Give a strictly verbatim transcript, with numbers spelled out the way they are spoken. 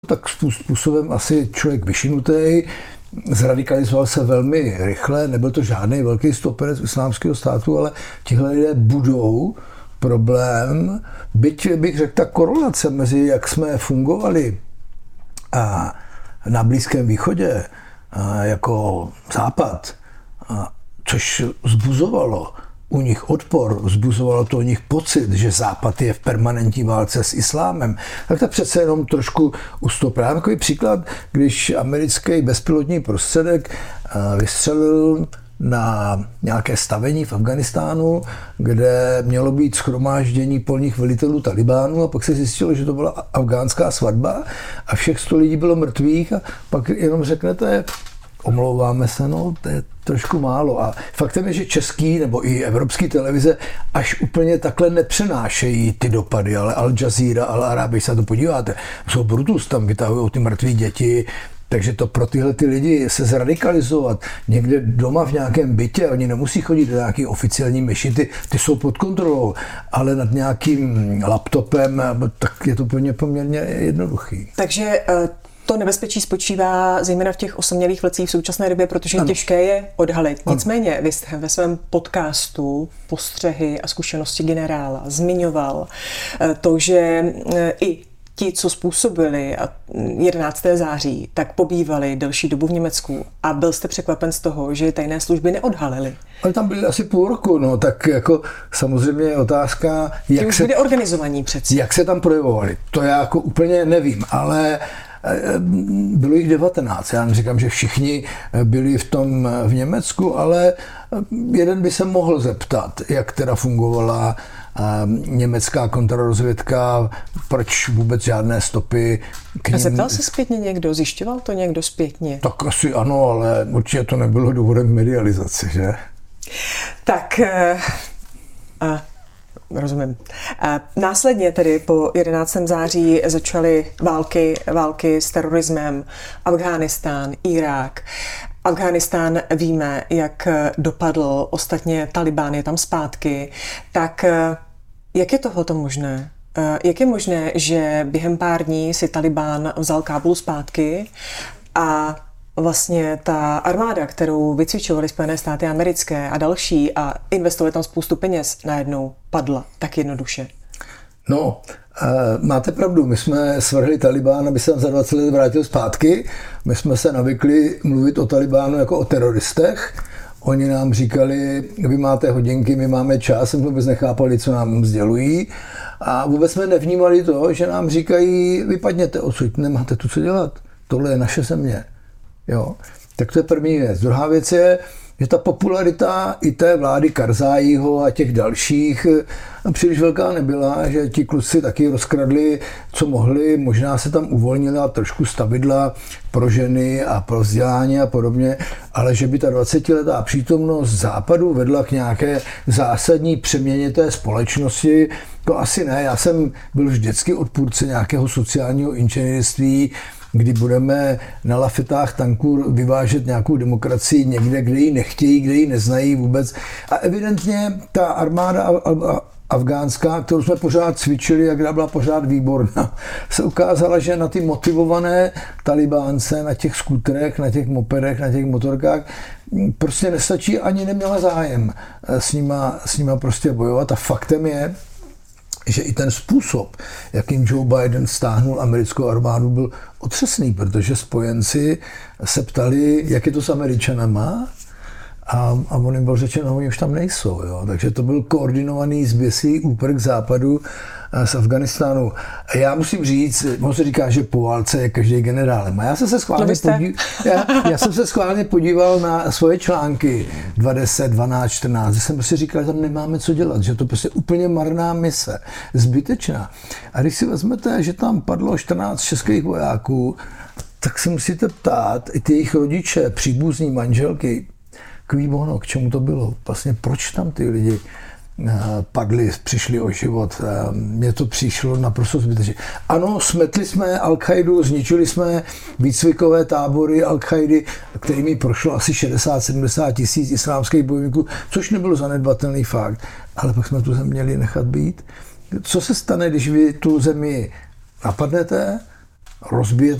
tak způsobem asi člověk vyšinutý, zradikalizoval se velmi rychle, nebyl to žádný velký stoperec islámského státu, ale tihle lidé budou problém, byť bych řekl, ta korelace mezi jak jsme fungovali a na Blízkém východě a jako Západ, a což vzbuzovalo u nich odpor, vzbuzovalo to u nich pocit, že Západ je v permanentní válce s islámem, tak to přece jenom trošku ustoupil. Takový příklad, když americký bezpilotní prostředek vystřelil na nějaké stavení v Afghánistánu, kde mělo být shromáždění polních velitelů Talibánu a pak se zjistilo, že to byla afgánská svatba a všech sto lidí bylo mrtvých a pak jenom řeknete, omlouváme se, no, to je trošku málo. A faktem je, že český nebo i evropský televize až úplně takhle nepřenášejí ty dopady, ale Al Jazeera, Al Arabi, se to podíváte, jsou Brutus, tam vytahují ty mrtvé děti, takže to pro tyhle ty lidi se zradikalizovat někde doma v nějakém bytě, oni nemusí chodit do nějaké oficiální mešity, ty jsou pod kontrolou, ale nad nějakým laptopem, tak je to poměrně, poměrně jednoduchý. Takže to nebezpečí spočívá zejména v těch osamělých vlecích v současné době, protože je těžké je odhalit. Nicméně vy jste ve svém podcastu Postřehy a zkušenosti generála zmiňoval to, že i ti, co způsobili jedenáctého září, tak pobývali delší dobu v Německu a byl jste překvapen z toho, že tajné služby neodhalily. Ale tam byli asi půl roku, no tak jako samozřejmě je otázka, jak už se, byli organizovaní přeci. Jak se tam projevovali, to já jako úplně nevím, ale bylo jich devatenáct. Já neříkám, že všichni byli v tom v Německu, ale jeden by se mohl zeptat, jak teda fungovala německá kontrarozvědka, proč vůbec žádné stopy k nim... A zeptal se zpětně někdo? Zjišťoval to někdo zpětně? Tak asi ano, ale určitě to nebylo důvodem medializace, že? Tak... Uh, rozumím. Následně tedy po jedenáctého září začaly války, války s terorismem, Afghánistán, Irák. Afghánistán víme, jak dopadl, ostatně Talibán je tam zpátky. Tak jak je tohleto možné? Jak je možné, že během pár dní si Talibán vzal Kábul zpátky a vlastně ta armáda, kterou vycvičovaly Spojené státy americké a další a investovali tam spoustu peněz, najednou padla tak jednoduše? No, máte pravdu, my jsme svrhli Talibán, aby se tam za dvacet let vrátil zpátky. My jsme se navykli mluvit o Talibánu jako o teroristech. Oni nám říkali, vy máte hodinky, my máme čas, jsme vůbec nechápali, co nám sdělují. A vůbec jsme nevnímali to, že nám říkají, vypadněte odsud, nemáte tu co dělat. Tohle je naše země. Jo. Tak to je první věc. Druhá věc je, že ta popularita i té vlády Karzáího a těch dalších příliš velká nebyla, že ti kluci taky rozkradli, co mohli, možná se tam uvolnila trošku stavidla pro ženy a pro vzdělání a podobně, ale že by ta dvacetiletá přítomnost Západu vedla k nějaké zásadní přeměně té společnosti, to asi ne. Já jsem byl vždycky odpůrce nějakého sociálního inženýrství, kdy budeme na lafetách tanků vyvážet nějakou demokracii někde, kde ji nechtějí, kde ji neznají vůbec. A evidentně ta armáda afgánská, kterou jsme pořád cvičili a která byla pořád výborná, se ukázala, že na ty motivované Talibánce, na těch skuterech, na těch mopedech, na těch motorkách prostě nestačí, ani neměla zájem s nima, s nima prostě bojovat. A faktem je, že i ten způsob, jakým Joe Biden stáhnul americkou armádu, byl otřesný, protože spojenci se ptali, jak je to s Američanama, a, a on jim byl řečeno, oni už tam nejsou. Jo? Takže to byl koordinovaný zběsilý úprk západu z Afganistánu. A já musím říct, on se říká, že po válce je každý generálem. A já jsem se schválně, podíval, já, já jsem se schválně podíval na svoje články dvacet deset, dvanáct, čtrnáct, že jsem prostě říkal, že tam nemáme co dělat, že to prostě úplně marná mise, zbytečná. A když si vezmete, že tam padlo čtrnáct českých vojáků, tak se musíte ptát, i ty jejich rodiče, příbuzní, manželky, kvíbono, k čemu to bylo? Vlastně proč tam ty lidi padli, přišli o život? Mně to přišlo naprosto zbytečně. Ano, smetli jsme Al-Kaidu, zničili jsme výcvikové tábory Al-Kaidy, kterými prošlo asi šedesát sedmdesát tisíc islámských bojovníků, což nebyl zanedbatelný fakt. Ale pak jsme tu zemi měli nechat být. Co se stane, když vy tu zemi napadnete rozbije